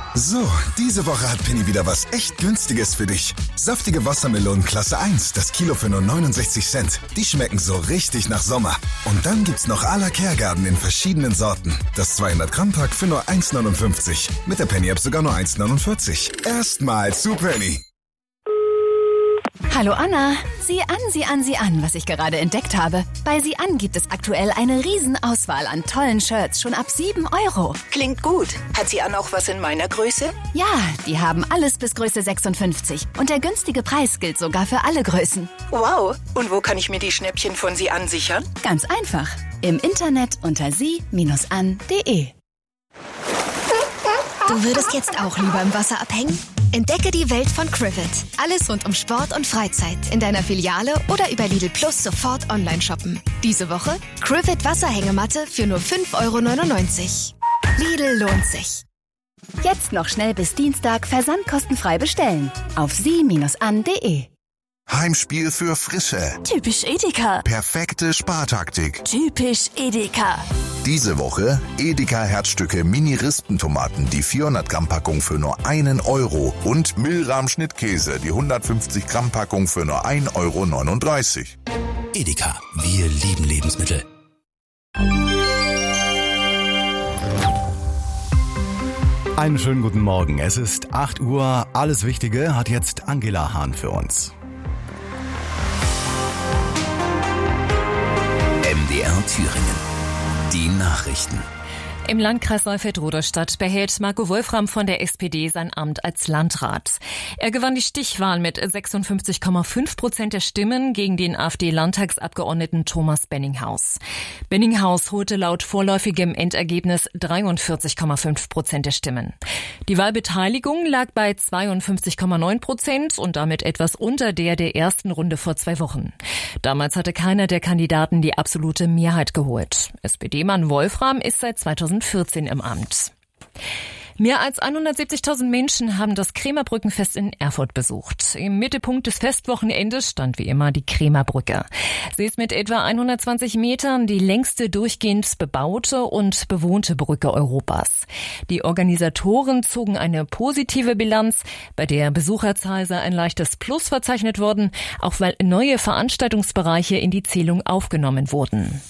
So, diese Woche hat Penny wieder was echt Günstiges für dich. Saftige Wassermelonen Klasse 1, das Kilo für nur 69 Cent. Die schmecken so richtig nach Sommer. Und dann gibt's noch à la Kergarten in verschiedenen Sorten. Das 200-Gramm-Pack für nur 1,59. Mit der Penny-App sogar nur 1,49. Erstmal zu Penny. Hallo Anna, sieh an, was ich gerade entdeckt habe. Bei Sieh an gibt es aktuell eine Riesenauswahl an tollen Shirts, schon ab 7 €. Klingt gut. Hat Sieh an auch was in meiner Größe? Ja, die haben alles bis Größe 56. Und der günstige Preis gilt sogar für alle Größen. Wow, und wo kann ich mir die Schnäppchen von Sieh an sichern? Ganz einfach, im Internet unter sie-an.de. Du würdest jetzt auch lieber im Wasser abhängen? Entdecke die Welt von Crivet. Alles rund um Sport und Freizeit. In deiner Filiale oder über Lidl Plus sofort online shoppen. Diese Woche Crivet Wasserhängematte für nur 5,99 €. Lidl lohnt sich. Jetzt noch schnell bis Dienstag versandkostenfrei bestellen. Auf sie-an.de. Heimspiel für Frische. Typisch Edeka. Perfekte Spartaktik. Typisch Edeka. Diese Woche Edeka Herzstücke Mini-Rispentomaten, die 400-Gramm-Packung für nur 1 € und Milram-Schnittkäse, die 150-Gramm-Packung für nur 1,39 €. Edeka, wir lieben Lebensmittel. Einen schönen guten Morgen. Es ist 8 Uhr. Alles Wichtige hat jetzt Angela Hahn für uns. MDR Thüringen. Die Nachrichten. Im Landkreis Neufeldt-Rudolstadt behält Marco Wolfram von der SPD sein Amt als Landrat. Er gewann die Stichwahl mit 56,5% der Stimmen gegen den AfD-Landtagsabgeordneten Thomas Benninghaus. Benninghaus holte laut vorläufigem Endergebnis 43,5% der Stimmen. Die Wahlbeteiligung lag bei 52,9% und damit etwas unter der ersten Runde vor 2 Wochen. Damals hatte keiner der Kandidaten die absolute Mehrheit geholt. SPD-Mann Wolfram ist seit 2014 im Amt. Mehr als 170.000 Menschen haben das Krämerbrückenfest in Erfurt besucht. Im Mittelpunkt des Festwochenendes stand wie immer die Krämerbrücke. Sie ist mit etwa 120 Metern die längste durchgehend bebaute und bewohnte Brücke Europas. Die Organisatoren zogen eine positive Bilanz. Bei der Besucherzahl sei ein leichtes Plus verzeichnet worden, auch weil neue Veranstaltungsbereiche in die Zählung aufgenommen wurden.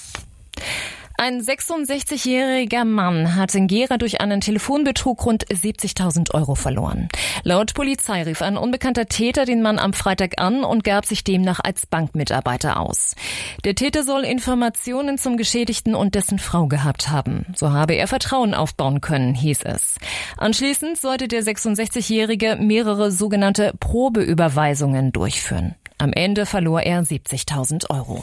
Ein 66-jähriger Mann hat in Gera durch einen Telefonbetrug rund 70.000 € verloren. Laut Polizei rief ein unbekannter Täter den Mann am Freitag an und gab sich demnach als Bankmitarbeiter aus. Der Täter soll Informationen zum Geschädigten und dessen Frau gehabt haben. So habe er Vertrauen aufbauen können, hieß es. Anschließend sollte der 66-Jährige mehrere sogenannte Probeüberweisungen durchführen. Am Ende verlor er 70.000 €.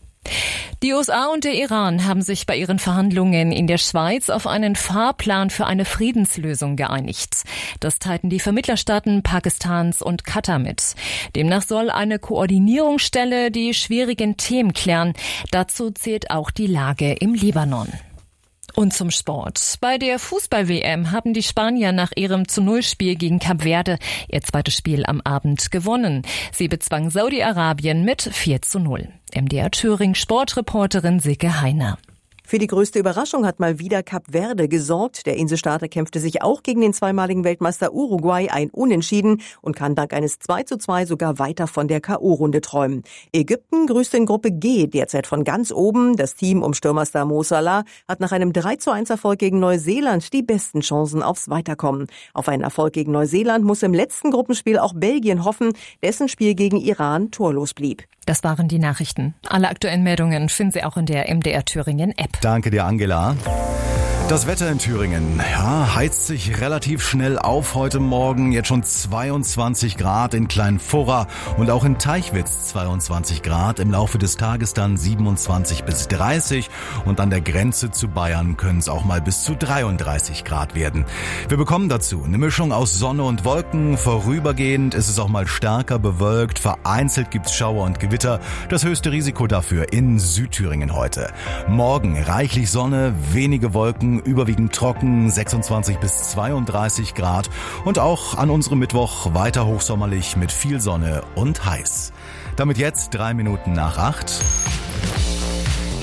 Die USA und der Iran haben sich bei ihren Verhandlungen in der Schweiz auf einen Fahrplan für eine Friedenslösung geeinigt. Das teilten die Vermittlerstaaten Pakistans und Katar mit. Demnach soll eine Koordinierungsstelle die schwierigen Themen klären. Dazu zählt auch die Lage im Libanon. Und zum Sport. Bei der Fußball-WM haben die Spanier nach ihrem =0-Spiel gegen Kap Verde ihr zweites Spiel am Abend gewonnen. Sie bezwangen Saudi-Arabien mit 4:0. MDR Thüringen Sportreporterin Silke Heiner. Für die größte Überraschung hat mal wieder Kap Verde gesorgt. Der Inselstaater kämpfte sich auch gegen den zweimaligen Weltmeister Uruguay ein Unentschieden und kann dank eines 2:2 sogar weiter von der K.O.-Runde träumen. Ägypten grüßt in Gruppe G derzeit von ganz oben. Das Team um Stürmerstar Mo Salah hat nach einem 3:1-Erfolg gegen Neuseeland die besten Chancen aufs Weiterkommen. Auf einen Erfolg gegen Neuseeland muss im letzten Gruppenspiel auch Belgien hoffen, dessen Spiel gegen Iran torlos blieb. Das waren die Nachrichten. Alle aktuellen Meldungen finden Sie auch in der MDR Thüringen App. Danke dir, Angela. Das Wetter in Thüringen, heizt sich relativ schnell auf heute Morgen. Jetzt schon 22 Grad in Kleinfurra und auch in Teichwitz 22 Grad. Im Laufe des Tages dann 27 bis 30 und an der Grenze zu Bayern können es auch mal bis zu 33 Grad werden. Wir bekommen dazu eine Mischung aus Sonne und Wolken. Vorübergehend ist es auch mal stärker bewölkt. Vereinzelt gibt's Schauer und Gewitter. Das höchste Risiko dafür in Südthüringen heute. Morgen reichlich Sonne, wenige Wolken, überwiegend trocken, 26 bis 32 Grad und auch an unserem Mittwoch weiter hochsommerlich mit viel Sonne und heiß. Damit jetzt 3 Minuten nach 8.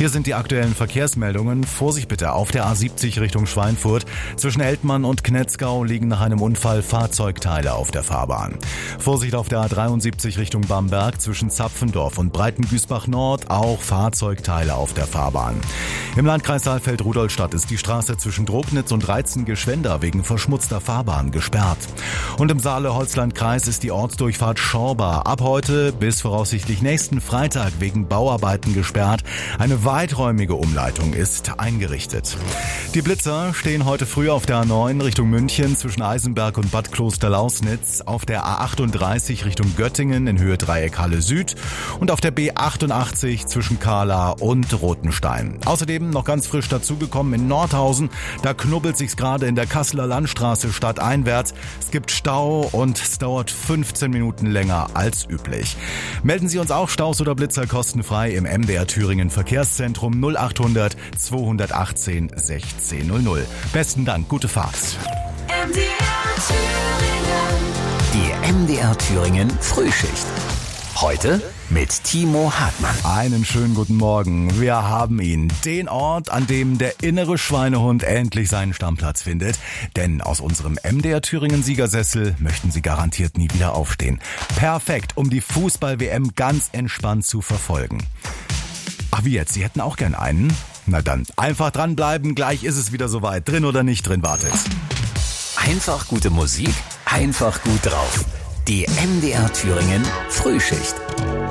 Hier sind die aktuellen Verkehrsmeldungen. Vorsicht bitte auf der A70 Richtung Schweinfurt. Zwischen Eltmann und Knetzgau liegen nach einem Unfall Fahrzeugteile auf der Fahrbahn. Vorsicht auf der A73 Richtung Bamberg. Zwischen Zapfendorf und Breitengüßbach Nord auch Fahrzeugteile auf der Fahrbahn. Im Landkreis Saalfeld-Rudolstadt ist die Straße zwischen Drognitz und Reizen-Geschwender wegen verschmutzter Fahrbahn gesperrt. Und im Saale-Holzland-Kreis ist die Ortsdurchfahrt Schorba ab heute bis voraussichtlich nächsten Freitag wegen Bauarbeiten gesperrt. Eine weiträumige Umleitung ist eingerichtet. Die Blitzer stehen heute früh auf der A9 Richtung München zwischen Eisenberg und Bad Kloster-Lausnitz, auf der A38 Richtung Göttingen in Höhe Dreieck Halle Süd und auf der B88 zwischen Kahla und Rothenstein. Außerdem noch ganz frisch dazugekommen in Nordhausen, da knubbelt sich's gerade in der Kasseler Landstraße stadteinwärts. Es gibt Stau und es dauert 15 Minuten länger als üblich. Melden Sie uns auch Staus oder Blitzer kostenfrei im MDR Thüringen Verkehrszentrum 0800 218 1600. Besten Dank, gute Fahrt. Die MDR Thüringen Frühschicht. Heute mit Timo Hartmann. Einen schönen guten Morgen. Wir haben ihn. Den Ort, an dem der innere Schweinehund endlich seinen Stammplatz findet. Denn aus unserem MDR Thüringen Siegersessel möchten Sie garantiert nie wieder aufstehen. Perfekt, um die Fußball-WM ganz entspannt zu verfolgen. Ach, wie jetzt? Sie hätten auch gern einen? Na dann, einfach dranbleiben. Gleich ist es wieder soweit. Drin oder nicht drin, wartet. Einfach gute Musik, einfach gut drauf. Die MDR Thüringen Frühschicht.